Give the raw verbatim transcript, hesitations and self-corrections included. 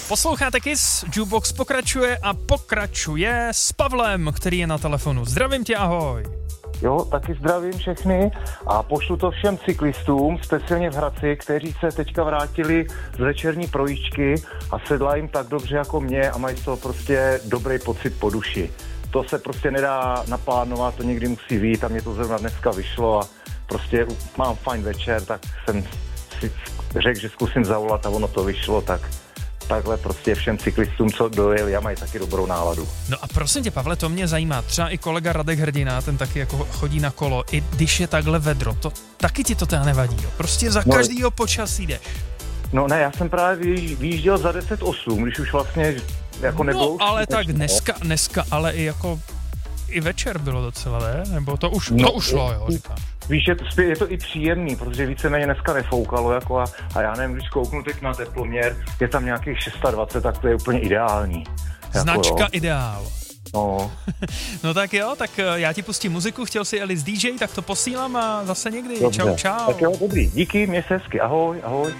Posloucháte Kiss, Jukebox pokračuje a pokračuje s Pavlem, který je na telefonu. Zdravím tě, ahoj. Jo, taky zdravím všechny a pošlu to všem cyklistům, speciálně v Hradci, kteří se teďka vrátili z večerní projížďky a sedla jim tak dobře jako mě a mají z toho prostě dobrý pocit po duši. To se prostě nedá naplánovat, to někdy musí vyjít a mě to zrovna dneska vyšlo a prostě mám fajn večer, tak jsem si řekl, že zkusím zavolat a ono to vyšlo, tak takhle prostě všem cyklistům, co dojeli a mají taky dobrou náladu. No a prosím tě, Pavle, to mě zajímá. Třeba i kolega Radek Hrdina, ten taky jako chodí na kolo, i když je takhle vedro, to taky ti to teda nevadí, jo? Prostě za no, každýho počasí jdeš. No ne, já jsem právě vyjížděl za deset osm, když už vlastně jako nebylo. No ale tak dneska, dneska, ale i jako i večer bylo docela, ne? Nebo to už, no, to ušlo, jo, říkám. Víš, je to, je to i příjemný, protože víceméně dneska nefoukalo, jako a, a já nevím, když kouknu teď na teploměr, je tam nějakých dvacet šest, tak to je úplně ideální. Značka jako, ideál. No. No tak jo, tak já ti pustím muziku, chtěl si Alice D J, tak to posílám a zase někdy. Dobře. Čau, čau. Tak jo, dobrý, díky, měj se hezky, ahoj, ahoj.